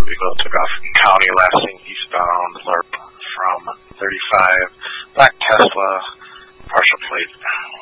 vehicle took off in county, last seen eastbound, LARP from 35, black Tesla, partial plate.